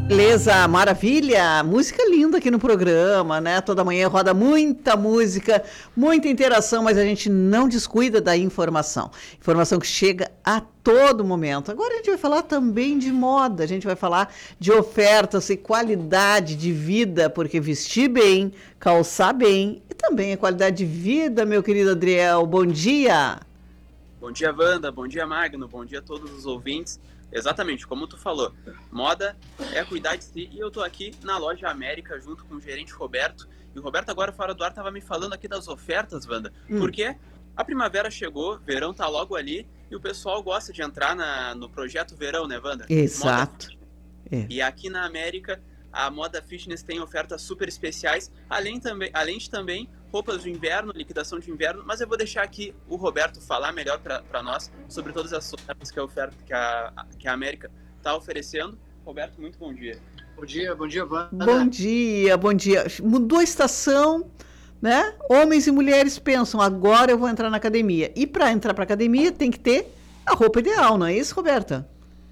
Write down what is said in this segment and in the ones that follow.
Beleza, maravilha, música linda aqui no programa, né? Toda manhã roda muita música, muita interação, mas a gente não descuida da informação. Informação que chega a todo momento. Agora a gente vai falar também de moda, a gente vai falar de ofertas e qualidade de vida, porque vestir bem, calçar bem e também a qualidade de vida, meu querido Adriel. Bom dia! Bom dia, Wanda. Bom dia, Magno. Bom dia a todos os ouvintes. Exatamente, como tu falou, moda é cuidar de si, e eu tô aqui na Loja América junto com o gerente Roberto, e o Roberto agora fora do ar tava me falando aqui das ofertas, Wanda, porque a primavera chegou, verão tá logo ali, e o pessoal gosta de entrar no projeto verão, né, Wanda? Exato. E aqui na América, a Moda Fitness tem ofertas super especiais, além de também roupas de inverno, liquidação de inverno, mas eu vou deixar aqui o Roberto falar melhor para nós sobre todas as ofertas que a América está oferecendo. Roberto, muito bom dia. Bom dia, Wanda. Bom dia. Mudou a estação, né? Homens e mulheres pensam, agora eu vou entrar na academia. E para entrar para a academia tem que ter a roupa ideal, não é isso, Roberta?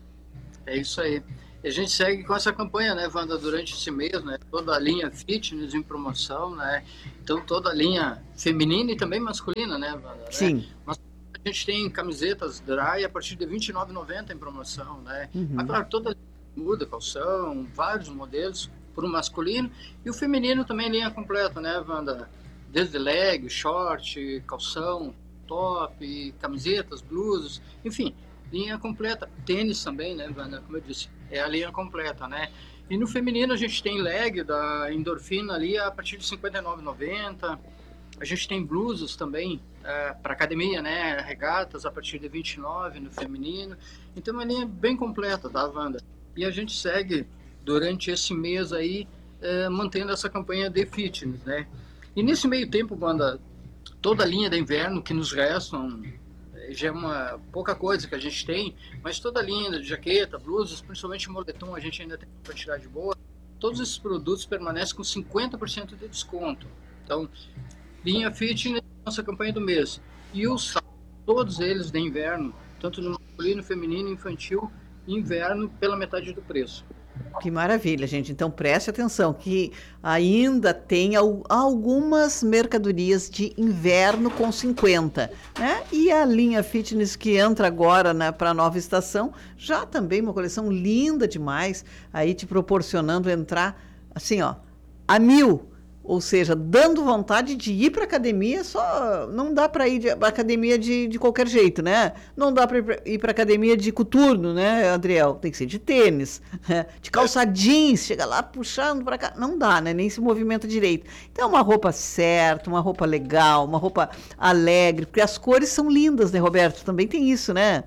É isso aí. E a gente segue com essa campanha, né, Wanda, durante esse mês, né? Toda a linha fitness em promoção, né? Então, toda a linha feminina e também masculina, né, Wanda? Sim. Né? Mas a gente tem camisetas dry a partir de R$ 29,90 em promoção, né? Mas, claro, toda muda, calção, vários modelos para o masculino. E o feminino também linha completa, né, Wanda? Desde leg, short, calção, top, camisetas, blusas, enfim, linha completa. Tênis também, né, Wanda? Como eu disse, é a linha completa, né? E no feminino a gente tem leg da Endorfina ali a partir de R$ 59,90. A gente tem blusas também para academia, né? Regatas a partir de R$ 29 no feminino. Então é uma linha bem completa, tá, Wanda? E a gente segue durante esse mês aí mantendo essa campanha de fitness, né? E nesse meio tempo, Wanda, toda a linha de inverno que nos restam já é uma pouca coisa que a gente tem, mas toda a linha de jaqueta, blusas, principalmente moletom, a gente ainda tem quantidade boa. Todos esses produtos permanecem com 50% de desconto. Então, linha fitness, nossa campanha do mês. E os todos eles de inverno, tanto no masculino, feminino, infantil, inverno, pela metade do preço. Que maravilha, gente. Então preste atenção que ainda tem algumas mercadorias de inverno com 50, né? E a linha fitness que entra agora, né, para a nova estação, já também uma coleção linda demais, aí te proporcionando entrar assim, ó, a 1.000. Ou seja, dando vontade de ir para academia, só não dá para ir para academia de qualquer jeito, né? Não dá para ir para academia de coturno, né, Adriel? Tem que ser de tênis, né? De calça jeans, chega lá puxando para cá. Não dá, né? Nem se movimenta direito. Então, uma roupa certa, uma roupa legal, uma roupa alegre, porque as cores são lindas, né, Roberto? Também tem isso, né?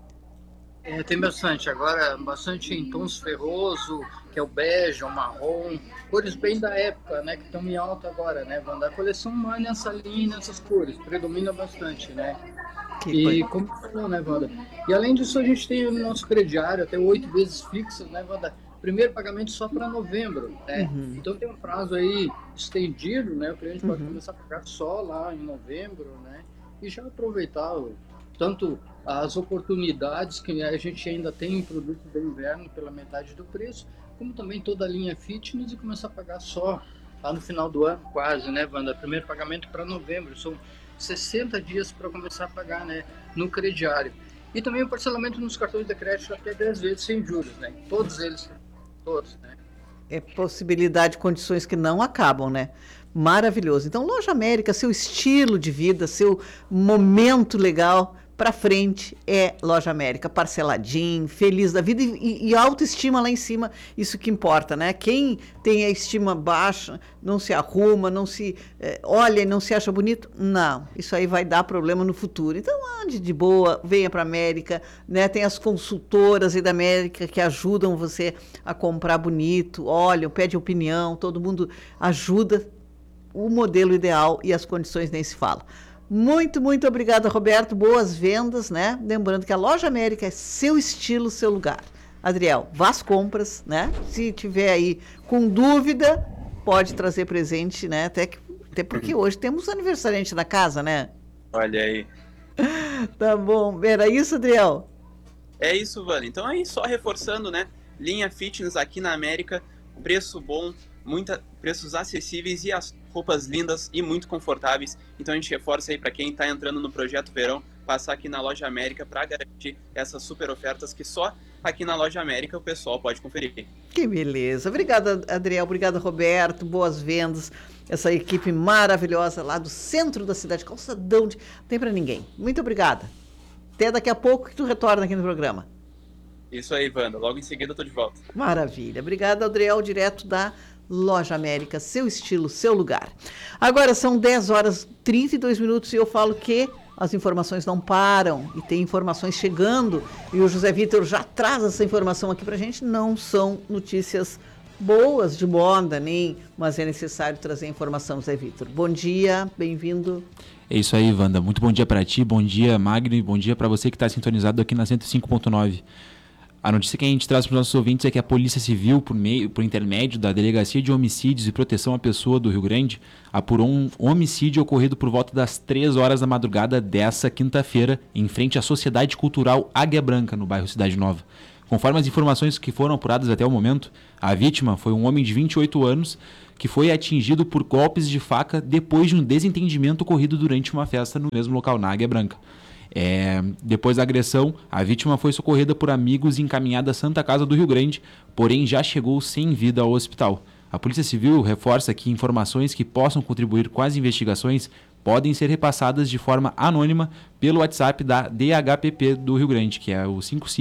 Tem bastante. Agora, bastante em tons ferroso, que é o bege, o marrom, cores bem da época, né, que estão em alta agora, né, Wanda? A coleção vai nessa linha e nessas cores, predomina bastante, né? Como você falou, né, Wanda? E além disso, a gente tem o nosso crediário, até 8 vezes fixas, né, Wanda? Primeiro pagamento só para novembro, né? Então tem um prazo aí estendido, né? O cliente pode começar a pagar só lá em novembro, né? E já aproveitar tanto as oportunidades que a gente ainda tem em produtos de inverno pela metade do preço, como também toda a linha fitness e começar a pagar só lá no final do ano, quase, né, Wanda? Primeiro pagamento para novembro, são 60 dias para começar a pagar, né, no crediário. E também o parcelamento nos cartões de crédito até 10 vezes sem juros, né? Todos eles, né? É possibilidade, condições que não acabam, né? Maravilhoso. Então, Loja América, seu estilo de vida, seu momento legal para frente é Loja América, parceladinho, feliz da vida e autoestima lá em cima, isso que importa, né? Quem tem a estima baixa, não se arruma, não se olha e não se acha bonito, não, isso aí vai dar problema no futuro. Então, ande de boa, venha para a América, né? Tem as consultoras aí da América que ajudam você a comprar bonito, olham, pede opinião, todo mundo ajuda, o modelo ideal e as condições nem se fala. Muito, muito obrigada, Roberto. Boas vendas, né? Lembrando que a Loja América é seu estilo, seu lugar. Adriel, vá às compras, né? Se tiver aí com dúvida, pode trazer presente, né? Até porque hoje temos aniversariante na casa, né? Olha aí. Tá bom. Era isso, Adriel? É isso, Vânia. Então aí, só reforçando, né? linha fitness aqui na América, preço bom, preços acessíveis e as roupas lindas e muito confortáveis. Então a gente reforça aí para quem está entrando no Projeto Verão, passar aqui na Loja América para garantir essas super ofertas que só aqui na Loja América o pessoal pode conferir. Que beleza. Obrigada, Adriel. Obrigada, Roberto. Boas vendas. Essa equipe maravilhosa lá do centro da cidade. Calçadão, não tem para ninguém. Muito obrigada. Até daqui a pouco que tu retorna aqui no programa. Isso aí, Wanda. Logo em seguida eu tô de volta. Maravilha. Obrigada, Adriel, direto da Loja América. Seu estilo, seu lugar. Agora são 10 horas 32 minutos e eu falo que as informações não param e tem informações chegando e o José Vitor já traz essa informação aqui pra gente. Não são notícias boas de moda, mas é necessário trazer a informação, José Vitor. Bom dia, bem-vindo. É isso aí, Wanda. Muito bom dia para ti, bom dia, Magno, e bom dia para você que está sintonizado aqui na 105.9. A notícia que a gente traz para os nossos ouvintes é que a Polícia Civil, por intermédio da Delegacia de Homicídios e Proteção à Pessoa do Rio Grande, apurou um homicídio ocorrido por volta das 3 horas da madrugada dessa quinta-feira, em frente à Sociedade Cultural Águia Branca, no bairro Cidade Nova. Conforme as informações que foram apuradas até o momento, a vítima foi um homem de 28 anos que foi atingido por golpes de faca depois de um desentendimento ocorrido durante uma festa no mesmo local, na Águia Branca. Depois da agressão, a vítima foi socorrida por amigos e encaminhada à Santa Casa do Rio Grande, porém já chegou sem vida ao hospital. A Polícia Civil reforça que informações que possam contribuir com as investigações podem ser repassadas de forma anônima pelo WhatsApp da DHPP do Rio Grande, que é o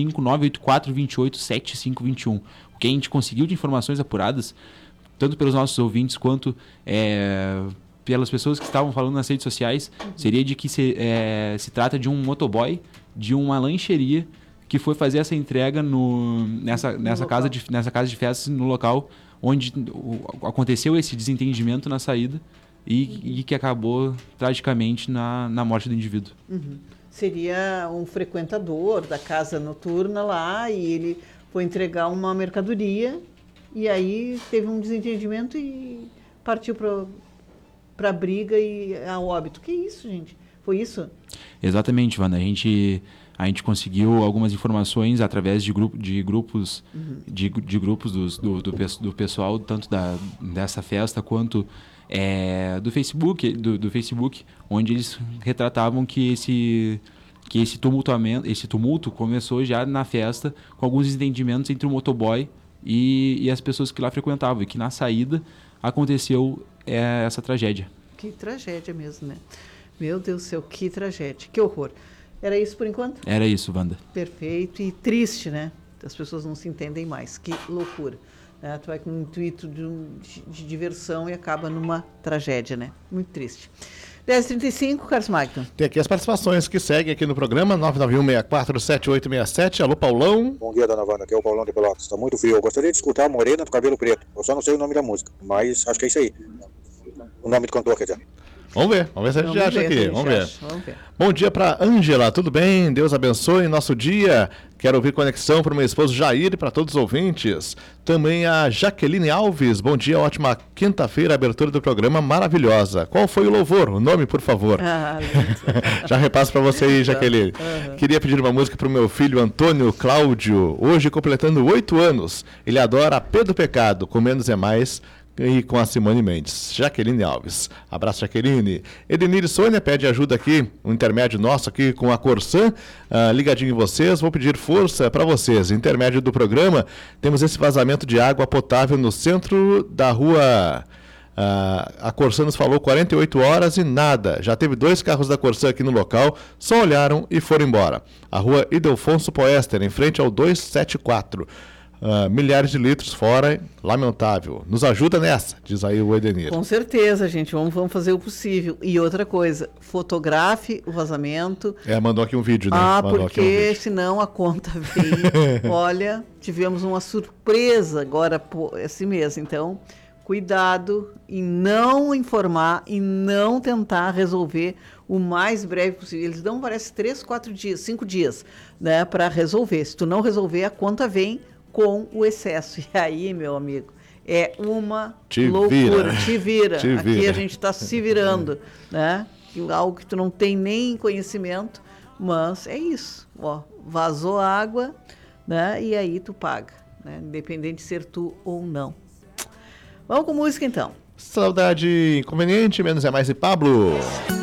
55984287521. O que a gente conseguiu de informações apuradas, tanto pelos nossos ouvintes quanto pelas pessoas que estavam falando nas redes sociais, seria de que se trata de um motoboy de uma lancheria que foi fazer essa entrega nessa casa de festas no local onde aconteceu esse desentendimento na saída e que acabou tragicamente na morte do indivíduo. Uhum. Seria um frequentador da casa noturna lá e ele foi entregar uma mercadoria e aí teve um desentendimento e partiu para a briga e a óbito. Que isso, gente? Foi isso? Exatamente, Wanda. A gente conseguiu algumas informações através de grupos do pessoal, tanto dessa festa quanto do Facebook, onde eles retratavam que esse tumulto começou já na festa, com alguns desentendimentos entre o motoboy e as pessoas que lá frequentavam, e que na saída aconteceu essa tragédia. Que tragédia mesmo, né? Meu Deus do céu, que tragédia, que horror. Era isso por enquanto? Era isso, Wanda. Perfeito, e triste, né? As pessoas não se entendem mais, que loucura. Tu vai com um intuito de diversão e acaba numa tragédia, né? Muito triste. 10h35, Carlos Magno. Tem aqui as participações que seguem aqui no programa, 991-64-7867. Alô, Paulão. Bom dia, dona Wanda, aqui é o Paulão de Pelotas. Está muito frio. Eu gostaria de escutar a Morena do Cabelo Preto. Eu só não sei o nome da música, mas acho que é isso aí. O nome do cantor, quer dizer. Vamos ver se a gente acha aqui. Vamos ver. Bom dia para Ângela, tudo bem? Deus abençoe nosso dia. Quero ouvir conexão para o meu esposo Jair e para todos os ouvintes. Também a Jaqueline Alves, bom dia, ótima quinta-feira, abertura do programa maravilhosa. Qual foi o louvor? O nome, por favor. Já repasso para você aí, Jaqueline. Queria pedir uma música para o meu filho Antônio Cláudio, hoje completando 8 anos. Ele adora Pedro Pecado, Com Menos é Mais, e com a Simone Mendes. Jaqueline Alves. Abraço, Jaqueline. Edenir e Sônia pede ajuda aqui, um intermédio nosso aqui com a Corsan, ligadinho em vocês, vou pedir força para vocês. Intermédio do programa, temos esse vazamento de água potável no centro da rua. A Corsan nos falou 48 horas e nada. Já teve 2 carros da Corsan aqui no local, só olharam e foram embora. A rua Idelfonso Poester, em frente ao 274. Milhares de litros fora, lamentável. Nos ajuda nessa, diz aí o Edenir. Com certeza, gente, vamos fazer o possível. E outra coisa, fotografe o vazamento. Mandou aqui um vídeo, né? Porque senão a conta vem. Olha, tivemos uma surpresa agora esse mês, então cuidado em não informar e não tentar resolver o mais breve possível. Eles dão, parece, 3, 4 dias, 5 dias, né, para resolver. Se tu não resolver, a conta vem com o excesso. E aí, meu amigo, é uma loucura. Te vira. Aqui a gente está se virando, né? Algo que tu não tem nem conhecimento, mas é isso. Ó, vazou água, né? E aí tu paga. né? Independente de ser tu ou não. Vamos com música então. Saudade Inconveniente, Menos é Mais e Pablo.